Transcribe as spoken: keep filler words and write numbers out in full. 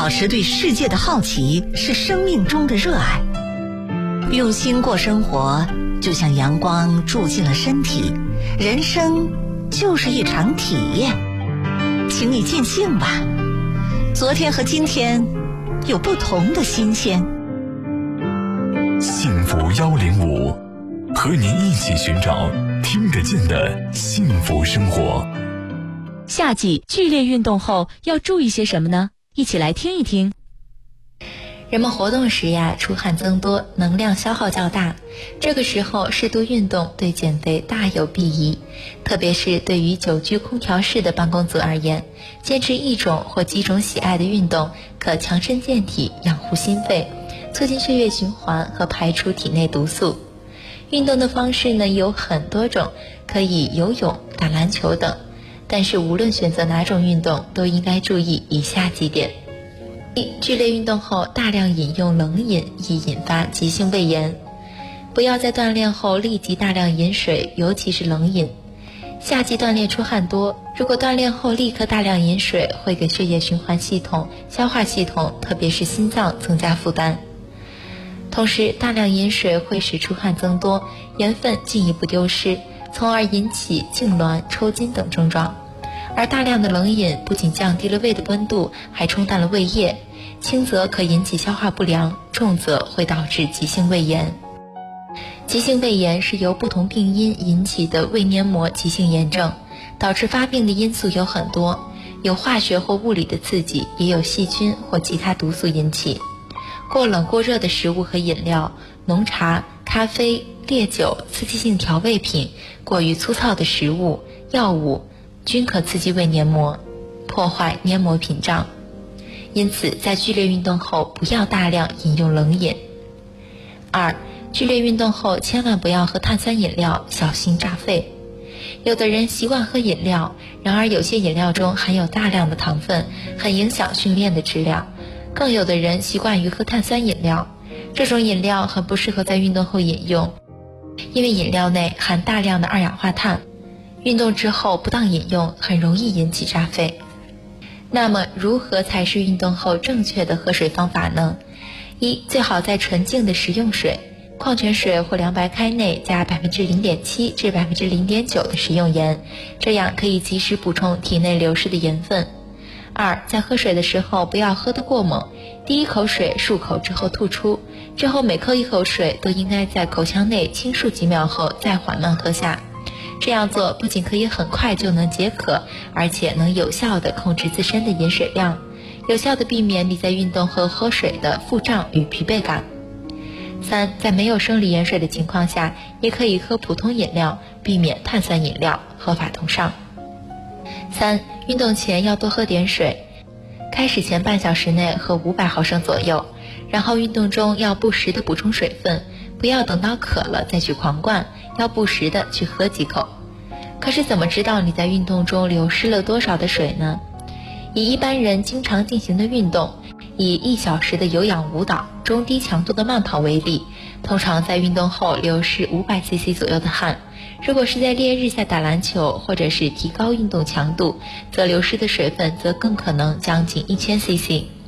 保持对世界的好奇是生命中的热爱。用心过生活，就像阳光住进了身体，人生就是一场体验。请你尽兴吧，昨天和今天有不同的新鲜。 幸福幺零五，和您一起寻找听得见的幸福生活。 夏季剧烈运动后要注意些什么呢？一起来听一听。 人们活动时呀，出汗增多，能量消耗较大，这个时候适度运动对减肥大有裨益。特别是对于久居空调室的办公族而言，坚持一种或几种喜爱的运动，可强身健体，养护心肺，促进血液循环和排除体内毒素。运动的方式呢有很多种，可以游泳、打篮球等，但是无论选择哪种运动，都应该注意以下几点。一、剧烈运动后大量饮用冷饮易引发急性胃炎，不要在锻炼后立即大量饮水，尤其是冷饮。夏季锻炼出汗多，如果锻炼后立刻大量饮水，会给血液循环系统、消化系统，特别是心脏增加负担。同时，大量饮水会使出汗增多，盐分进一步丢失，从而引起痉挛、抽筋等症状。而大量的冷饮不仅降低了胃的温度，还冲淡了胃液，轻则可引起消化不良，重则会导致急性胃炎。急性胃炎是由不同病因引起的胃黏膜急性炎症，导致发病的因素有很多，有化学或物理的刺激，也有细菌或其他毒素引起。过冷过热的食物和饮料，浓茶、咖啡、烈酒、刺激性调味品，过于粗糙的食物、药物均可刺激胃黏膜，破坏黏膜屏障。因此在剧烈运动后不要大量饮用冷饮。二、剧烈运动后千万不要喝碳酸饮料，小心炸肺。有的人习惯喝饮料，然而有些饮料中含有大量的糖分，很影响训练的质量。更有的人习惯于喝碳酸饮料，这种饮料很不适合在运动后饮用，因为饮料内含大量的二氧化碳，运动之后不当饮用很容易引起炸肺。那么如何才是运动后正确的喝水方法呢？一、最好在纯净的食用水、矿泉水或凉白开内加 百分之零点七 至 百分之零点九 的食用盐，这样可以及时补充体内流失的盐分。二、在喝水的时候不要喝得过猛，第一口水漱口之后吐出，之后每喝一口水都应该在口腔内轻漱几秒后再缓慢喝下。这样做不仅可以很快就能解渴，而且能有效地控制自身的饮水量，有效地避免你在运动后喝水的腹胀与疲惫感。三、在没有生理盐水的情况下，也可以喝普通饮料，避免碳酸饮料，合法同上。三、运动前要多喝点水，开始前半小时内喝五百毫升左右，然后运动中要不时地补充水分，不要等到渴了再去狂灌，要不时地去喝几口。可是怎么知道你在运动中流失了多少的水呢？以一般人经常进行的运动，以一小时的有氧舞蹈、中低强度的慢跑为例，通常在运动后流失 五百 C C 左右的汗。如果是在烈日下打篮球或者是提高运动强度，则流失的水分则更可能将近 一千 C C。